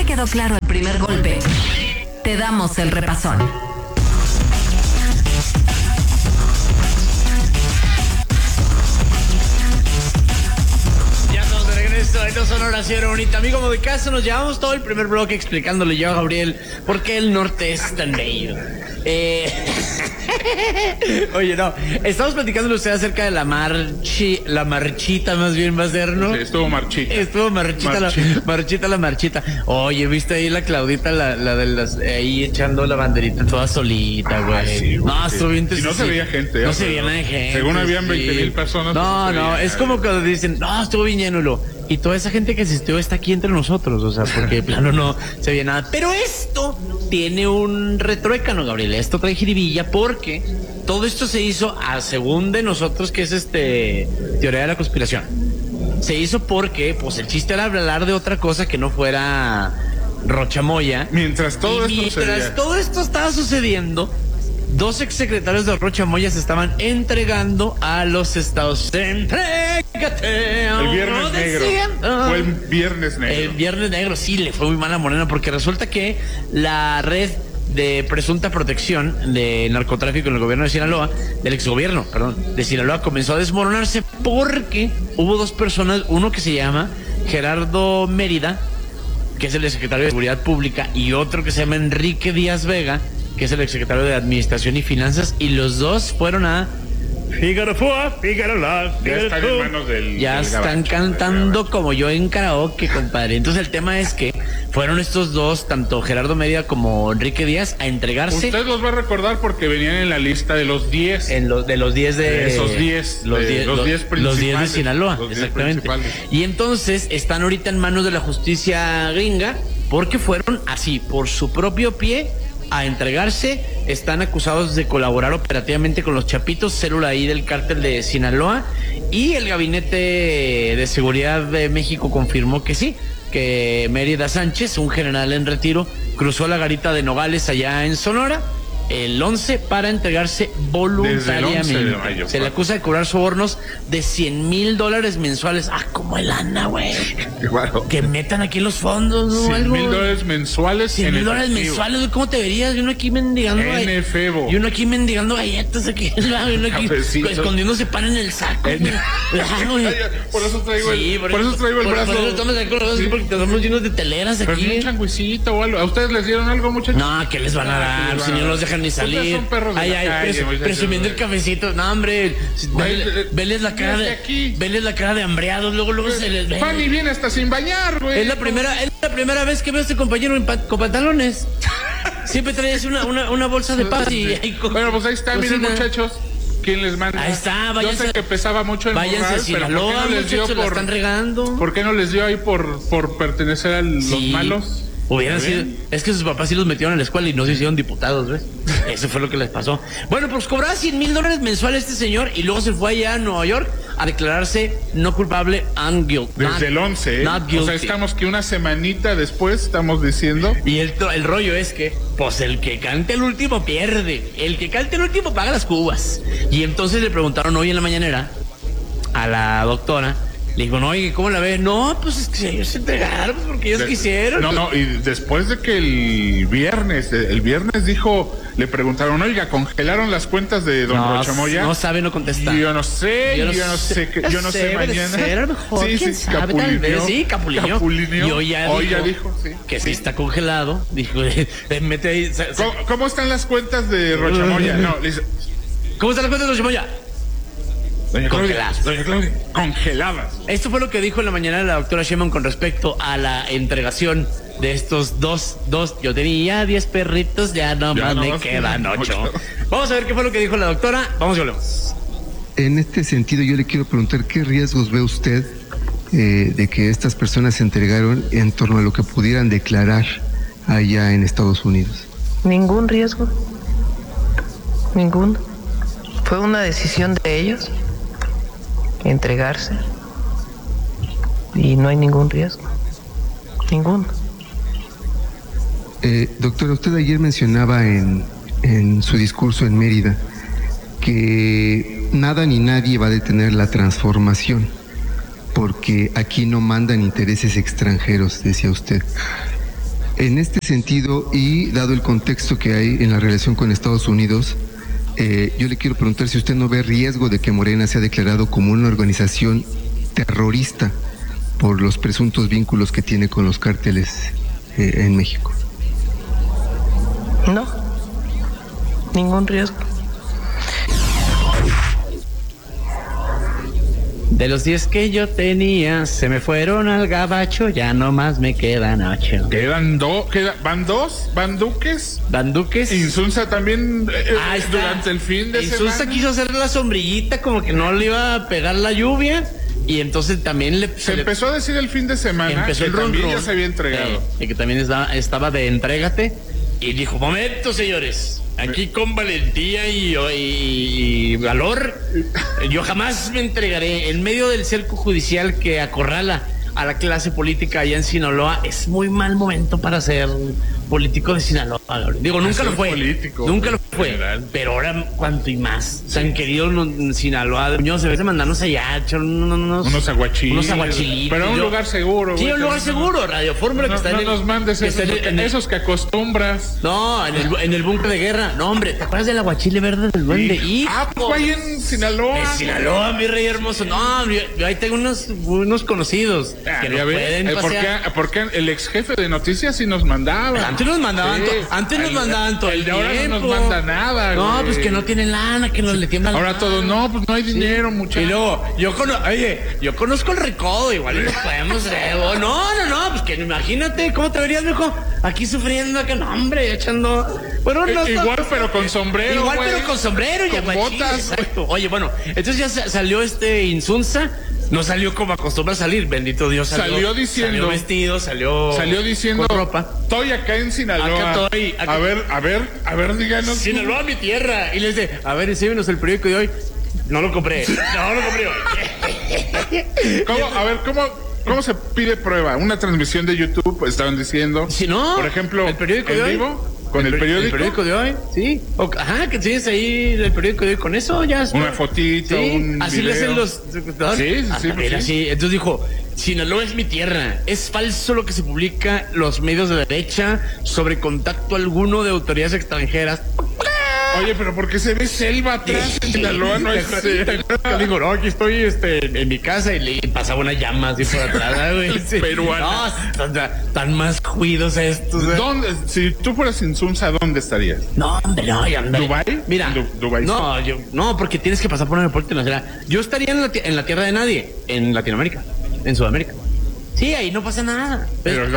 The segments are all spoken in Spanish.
te quedó claro el primer golpe, te damos el repasón. Esto son oración bonita. Amigo de casa, nos llevamos todo el primer bloque explicándole yo a Gabriel por qué el norte es tan bello. Oye, no, estamos platicándole usted acerca de la marchita más bien va a ser, ¿no? Sí, estuvo marchita. Estuvo marchita la marchita. Oye, ¿viste ahí la Claudita, la de las, ahí echando la banderita toda solita, güey? Sí, no, estuvo bien. Y no se veía gente. No se veía nada de gente. Según habían 20,000 personas. No, es como cuando dicen, no, estuvo bien lleno, y toda esa gente que asistió está aquí entre nosotros, o sea, porque de plano no se veía nada. Pero esto tiene un retruécano, Gabriel. Esto trae jiribilla porque todo esto se hizo, según de nosotros, que es teoría de la conspiración. Se hizo porque, pues, el chiste era hablar de otra cosa que no fuera Rochamoya. Mientras todo esto estaba sucediendo, dos exsecretarios de Rochamoya se estaban entregando a los Estados Unidos. El Viernes Negro. Fue el Viernes Negro. El Viernes Negro, sí, le fue muy mal a Morena porque resulta que la red de presunta protección de narcotráfico en el gobierno de Sinaloa, del exgobierno, de Sinaloa, comenzó a desmoronarse porque hubo dos personas, uno que se llama Gerardo Mérida, que es el secretario de Seguridad Pública, y otro que se llama Enrique Díaz Vega, que es el exsecretario de Administración y Finanzas, y los dos fueron a Fígaro Fua, Fígaro La, ya están en manos del están cantando como yo en karaoke, compadre. Entonces el tema es que fueron estos dos, tanto Gerardo Mérida como Enrique Díaz, a entregarse. Usted los va a recordar porque venían en la lista de los 10. De los 10 de esos 10. Los 10 principales. Los 10 de Sinaloa, exactamente. Y entonces están ahorita en manos de la justicia gringa porque fueron así, por su propio pie, a entregarse. Están acusados de colaborar operativamente con los Chapitos, célula ahí del cártel de Sinaloa, y el Gabinete de Seguridad de México confirmó que sí, que Mérida Sánchez, un general en retiro, cruzó la garita de Nogales allá en Sonora el 11 para entregarse voluntariamente. Desde el 11 de mayo, se le acusa de cobrar sobornos de $100,000 mensuales. Como el lana, güey. Claro. Que metan aquí los fondos, ¿no? $100,000 mensuales. $100,000 mensuales, güey. ¿Cómo te verías? Y uno aquí mendigando. Y uno aquí mendigando galletas aquí. Y uno aquí escondiéndose pan en el saco. Por eso traigo el brazo. Por eso estamos aquí con los brazos, porque estamos llenos de teleras aquí. Pero un changuicito o algo. ¿A ustedes les dieron algo, muchachos? No, ¿qué les van a dar? Si no los dejan ni salir. Son perros de la calle, presumiendo el cafecito. No, hombre. Veles la cara de hambreados. Luego se les ve. Fanny viene hasta sin bañar, güey. Es la primera vez que veo a este compañero con pantalones. Siempre traes una bolsa de paz y bueno, pues ahí está, miren, muchachos. ¿Quién les manda? Ahí está, váyanse. Yo sé que pesaba mucho el váyanse morral, a Sinaloa, pero ¿por qué no les dio la están regando? ¿Por qué no les dio ahí por pertenecer a los malos? Hubieran sido, es que sus papás sí los metieron en la escuela y no se hicieron diputados, ¿ves? Eso fue lo que les pasó. Bueno, pues cobraba $100,000 mensuales este señor y luego se fue allá a Nueva York a declararse no culpable and guilty. Desde el 11, ¿eh? O sea, estamos que una semanita después estamos diciendo. Y el rollo es que, pues el que cante el último pierde. El que cante el último paga las cubas. Y entonces le preguntaron hoy en la mañanera a la doctora. Le digo, no, oye, ¿cómo la ves? No, pues es que ellos se entregaron porque ellos quisieron. No, y después de que el viernes dijo, le preguntaron, oiga, ¿congelaron las cuentas de don Rochamoya? No sabe, no contesta. Yo no sé mañana. A lo mejor, ¿quién sabe? Tal vez, sí, capulineó. Y hoy ya dijo que sí está congelado. Dijo, mete ahí. ¿Cómo están las cuentas de Rochamoya? No, le dice, ¿cómo están las cuentas de Rochamoya? Congeladas. Esto fue lo que dijo en la mañana la doctora Sheinbaum con respecto a la entregación de estos dos. Yo tenía 10 perritos, ya no más me quedan 8. Vamos a ver qué fue lo que dijo la doctora. Vamos y volvemos. En este sentido, yo le quiero preguntar qué riesgos ve usted de que estas personas se entregaron en torno a lo que pudieran declarar allá en Estados Unidos. Ningún riesgo. Ninguno. Fue una decisión de ellos entregarse y no hay ningún riesgo, ninguno. Doctora, usted ayer mencionaba en su discurso en Mérida que nada ni nadie va a detener la transformación porque aquí no mandan intereses extranjeros, decía usted. En este sentido, y dado el contexto que hay en la relación con Estados Unidos, yo le quiero preguntar si usted no ve riesgo de que Morena sea declarado como una organización terrorista por los presuntos vínculos que tiene con los cárteles en México. No, ningún riesgo. De los 10 que yo tenía, se me fueron al gabacho, ya nomás me quedan 8. ¿Van dos? ¿Van Duques? ¿Van Duques? Insunza también durante el fin de semana. Insunza quiso hacer la sombrillita, como que no le iba a pegar la lluvia, y entonces también empezó a decir el fin de semana empezó que el también run, ya se había entregado. Y que también estaba de entrégate, y dijo, momento, señores, aquí con valentía y valor, yo jamás me entregaré. En medio del cerco judicial que acorrala a la clase política allá en Sinaloa, es muy mal momento para ser político de Sinaloa. Digo, nunca lo fue. Nunca lo fue. Pero ahora, cuanto y más. Sí. Tan querido Sinaloa. Muñoz, se ve mandarnos allá, echar unos aguachilitos. Pero un lugar seguro. Sí, un lugar seguro. Radio Fórmula que está en el. No nos mandes esos que acostumbras. No, en el búnker de guerra. No, hombre, ¿te acuerdas del aguachile verde del duende? Sí. Pues ahí en Sinaloa. En Sinaloa, mi rey hermoso. No, yo ahí tengo unos conocidos que no pueden pasear. Porque el ex jefe de noticias sí nos mandaba. Antes nos mandaban, nos mandaban todo el de ahora tiempo. No nos manda nada. No, güey. Pues que no tienen lana, que no le tiemblan. Ahora todos, no, pues no hay dinero, muchachos. Y luego, yo conozco el recodo, igual nos podemos. No, pues que imagínate, ¿cómo te verías, mijo? Aquí sufriendo, acá, no, hombre, echando. Bueno, no, igual, pero con sombrero. Igual, pero con sombrero y con botas. Exacto. Oye, bueno, entonces ya salió Insunza. No salió como acostumbra a salir, bendito Dios. Salió diciendo. Salió vestido, salió diciendo. Con ropa. Estoy acá en Sinaloa. Acá estoy. A ver, díganos. Sinaloa, mi tierra. Y les dice, a ver, enséñanos el periódico de hoy. No lo compré. ¿Cómo se pide prueba? Una transmisión de YouTube, estaban diciendo. Si no, por ejemplo, el periódico en de hoy. Vivo. ¿Con el periódico? El periódico de hoy, sí. Que tienes ahí el periódico de hoy, con eso ya está. Una fotito, sí, un así video. le hacen los. Sí. Así. Entonces dijo, Sinaloa es mi tierra. Es falso lo que se publica los medios de derecha sobre contacto alguno de autoridades extranjeras. Oye, pero ¿por qué se ve selva atrás en Sinaloa? No es digo, no, aquí estoy en mi casa y le pasaba una llama así por atrás, güey. Sí. Peruana. No, tan más cuidos estos, güey. ¿Dónde? Si tú fueras Insunza, ¿dónde estarías? No, hombre, no, ya anda. ¿Dubái? Mira, ¿Dubái? No, porque tienes que pasar por un aeropuerto internacional. Yo estaría en la tierra de nadie, en Latinoamérica, en Sudamérica. Sí, ahí no pasa nada.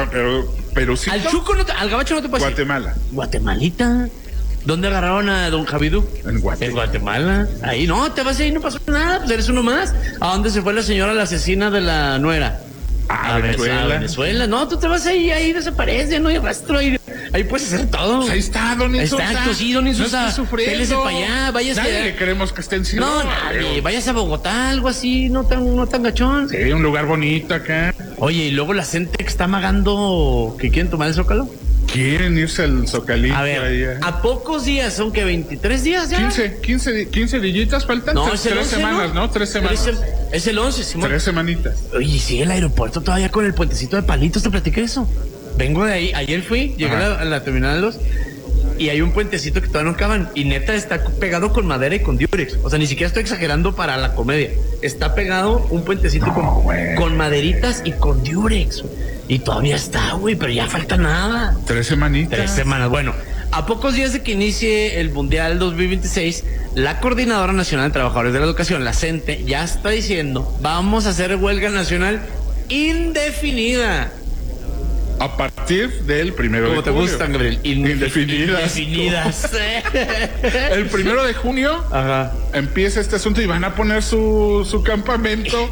Pero sí. Al gabacho no te pasa. Guatemala. Guatemalita. ¿Dónde agarraron a don Javidú? En Guatemala. Ahí no, te vas ahí, no pasó nada, pues eres uno más. ¿A dónde se fue la señora, la asesina de la nuera? A Venezuela. No, tú te vas ahí desaparece, no hay rastro. Ahí puedes hacer todo. Pues ahí está, don Insunza. Exacto, sí, don Insunza. No esté sufriendo. Pélese para allá, váyase. Nadie le queremos que esté en Sinaloa. No, nadie. Váyase a Bogotá, algo así, no tan gachón. Sí, un lugar bonito acá. Oye, y luego la gente que está amagando que quieren tomar el Zócalo. Quieren irse al Zocalito. A ver, ¿a pocos días? ¿Son que 23 días ya? 15 dillitas faltan. No, es el 3 11, semanas, ¿no? 3 semanas. Es el 11, Simón. 3 semanitas. Oye, sigue el aeropuerto todavía con el puentecito de palitos, te platiqué eso. Vengo de ahí, ayer llegué a la terminal 2 y hay un puentecito que todavía no acaban y neta está pegado con madera y con diurex. O sea, ni siquiera estoy exagerando para la comedia. Está pegado un puentecito con maderitas y con diurex. Y todavía está, güey, pero ya falta nada. 3 semanitas. 3 semanas. Bueno, a pocos días de que inicie el Mundial 2026, la Coordinadora Nacional de Trabajadores de la Educación, la CENTE, ya está diciendo, vamos a hacer huelga nacional indefinida. A partir del 1 de junio. ¿Cómo te gustan, Gabriel? Indefinidas. El 1 de junio empieza este asunto y van a poner su campamento.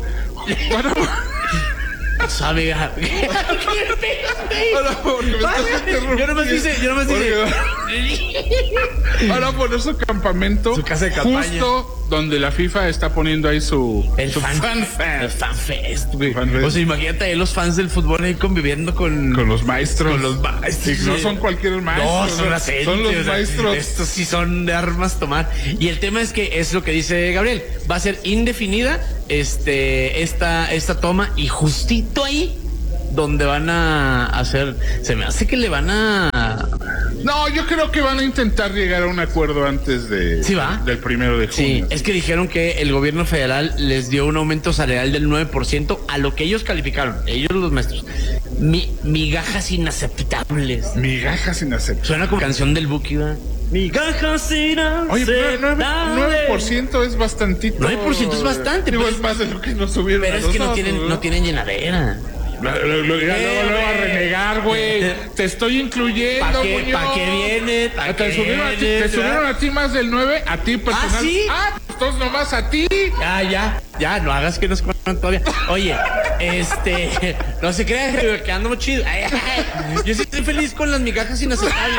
Amiga. Yo nomás dice. Van a poner su campamento. Su casa de campaña. Justo donde la FIFA está poniendo ahí su FanFest, güey. O sea, imagínate ahí los fans del fútbol ahí conviviendo con los maestros. Con los maestros. Y no son cualquier maestro. No, son las son los maestros. Estos sí son de armas tomar. Y el tema es que es lo que dice Gabriel. Va a ser indefinida esta toma y justito ahí donde van a hacer, se me hace que le van a... No, yo creo que van a intentar llegar a un acuerdo antes de ¿Sí va? del 1 de junio. Sí, es que dijeron que el gobierno federal les dio un aumento salarial del 9% a lo que ellos calificaron, ellos los maestros. Migajas inaceptables. Migajas inaceptables. Suena como canción del Buki, ¿verdad? Migajas inaceptables. Oye, pero 9% es bastantito. 9% es bastante. Digo, Pues, es más de lo que nos subieron. pero es que no tienen llenadera. Luego a renegar, güey. Te estoy incluyendo, ¿Para Muñoz. qué viene? Te subieron a ti más del 9, a ti personal. ¿Ah, sí? Pues todos nomás a ti. Ya, no hagas que nos cuentan todavía. Oye, no se crean que andamos chido. Yo sí estoy feliz con las migajas inaceptables.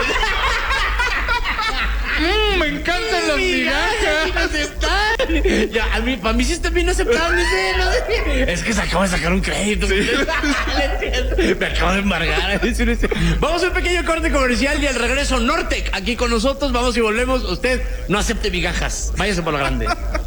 Me encantan las migajas. Inaceptables. Ya, para mí sí están bien aceptables, ¿no? Es que se acaba de sacar un crédito. Me acabo de embargar. Vamos a un pequeño corte comercial y al regreso Nortec aquí con nosotros. Vamos y volvemos. Usted no acepte migajas. Váyase por lo grande.